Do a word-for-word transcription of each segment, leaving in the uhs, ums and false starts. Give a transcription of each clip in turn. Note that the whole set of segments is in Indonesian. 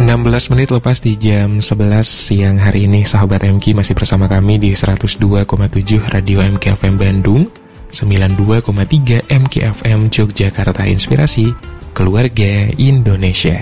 enam belas menit lepas di jam sebelas siang hari ini, sahabat M K masih bersama kami di seratus dua koma tujuh Radio M K F M Bandung, sembilan puluh dua koma tiga M K F M Yogyakarta, Inspirasi Keluarga Indonesia.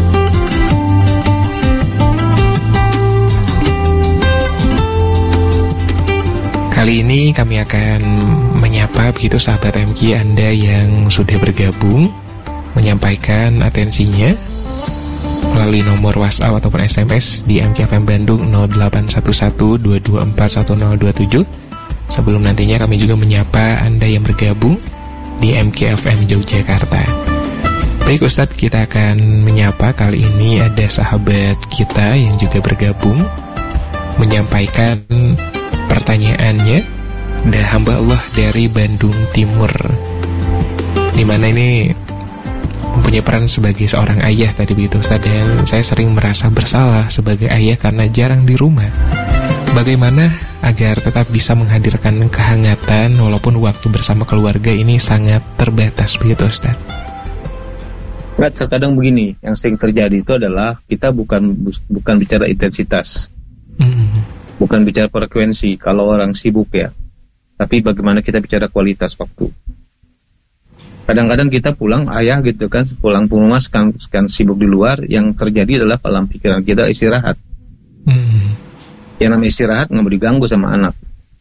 Kali ini kami akan menyapa begitu sahabat M K Anda yang sudah bergabung, menyampaikan atensinya melalui nomor WhatsApp ataupun S M S di M K F M Bandung nol delapan satu satu dua dua empat satu nol dua tujuh. Sebelum nantinya kami juga menyapa Anda yang bergabung di M K F M Yogyakarta. Baik Ustadz, kita akan menyapa kali ini ada sahabat kita yang juga bergabung menyampaikan pertanyaannya. Ada hamba Allah dari Bandung Timur, dimana ini mempunyai peran sebagai seorang ayah tadi begitu Ustaz, dan saya sering merasa bersalah sebagai ayah karena jarang di rumah. Bagaimana agar tetap bisa menghadirkan kehangatan walaupun waktu bersama keluarga ini sangat terbatas begitu Ustaz? Nah, terkadang begini, yang sering terjadi itu adalah kita bukan bukan bicara intensitas, mm. bukan bicara frekuensi kalau orang sibuk ya, tapi bagaimana kita bicara kualitas waktu. Kadang-kadang kita pulang, ayah gitu kan, pulang ke rumah sekan, sekan sibuk di luar, yang terjadi adalah dalam pikiran kita istirahat. Hmm. Yang namanya istirahat nggak mau diganggu sama anak.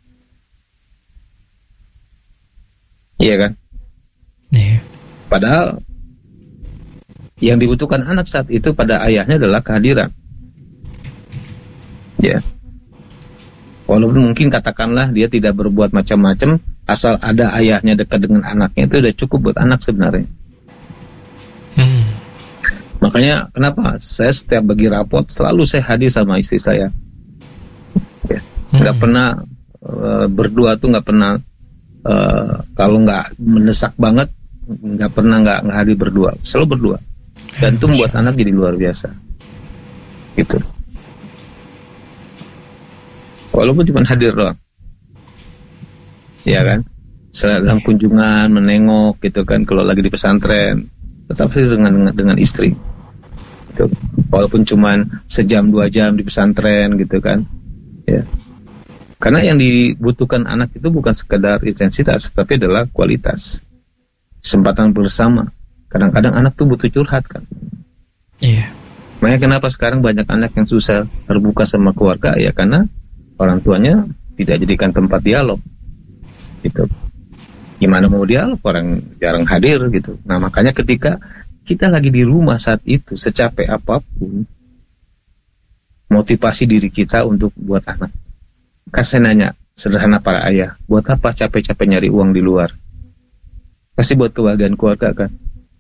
Iya kan? Yeah. Padahal yang dibutuhkan anak saat itu pada ayahnya adalah kehadiran. Ya. Yeah. Walaupun mungkin katakanlah dia tidak berbuat macam-macam, asal ada ayahnya dekat dengan anaknya, itu udah cukup buat anak sebenarnya. Hmm. Makanya kenapa saya setiap bagi rapot selalu saya hadir sama istri saya. Ya. Hmm. Nggak pernah uh, berdua tuh nggak pernah uh, kalau nggak mendesak banget nggak pernah nggak nggak hadir berdua, selalu berdua. Dan itu membuat anak jadi luar biasa. Gitu. Walaupun cuma hadir doang, ya kan, dalam kunjungan, menengok gitu kan, kalau lagi di pesantren, tetap sih dengan, dengan dengan istri, gitu. Walaupun cuma sejam dua jam di pesantren gitu kan, ya. Karena yang dibutuhkan anak itu bukan sekedar intensitas, tapi adalah kualitas, kesempatan bersama. Kadang-kadang anak tuh butuh curhat kan. Iya. Makanya kenapa sekarang banyak anak yang susah terbuka sama keluarga, ya karena orang tuanya tidak jadikan tempat dialog, gitu. Gimana mau dialog, orang jarang hadir, gitu. Nah makanya ketika kita lagi di rumah saat itu, secapek apapun, motivasi diri kita untuk buat anak. Kan saya nanya, sederhana para ayah, buat apa capek-capek nyari uang di luar? Pasti buat kebahagiaan keluarga kan?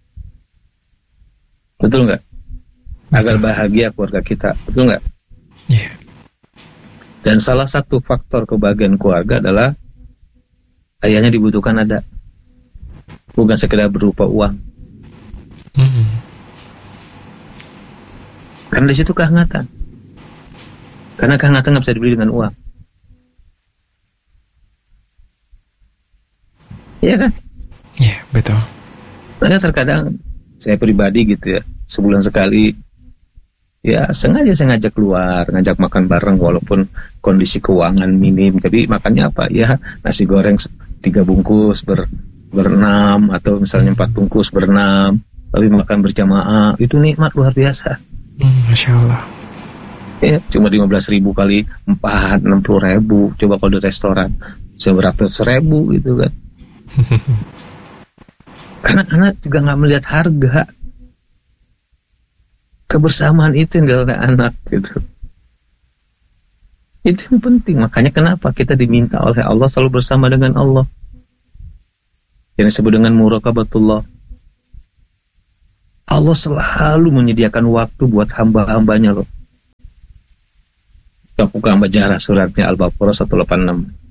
Betul nggak? Agar bahagia keluarga kita, betul nggak? Iya. Yeah. Dan salah satu faktor kebahagiaan keluarga adalah ayahnya dibutuhkan ada, bukan sekedar berupa uang. Mm-hmm. Karena di situ kehangatan. Karena kehangatan nggak bisa dibeli dengan uang. Iya kan? Iya, yeah, betul. Makanya terkadang saya pribadi gitu ya, sebulan sekali, ya sengaja saya ngajak keluar, ngajak makan bareng walaupun kondisi keuangan minim. Tapi makannya apa? Ya nasi goreng tiga bungkus ber, berenam, atau misalnya empat bungkus berenam. Tapi makan berjamaah, itu nikmat luar biasa. Hmm, Masya Allah. Ya cuma lima belas ribu kali empat, enam puluh ribu. Coba kalau di restoran seratus ribu gitu kan. Karena anak juga nggak melihat harga. Kebersamaan itu yang dilakukan anak gitu. Itu yang penting. Makanya kenapa kita diminta oleh Allah selalu bersama dengan Allah, yang disebut dengan muraqabatullah. Allah selalu menyediakan waktu buat hamba-hambanya loh. Yang buka Mbak Jarah suratnya Al-Baqarah seratus delapan puluh enam.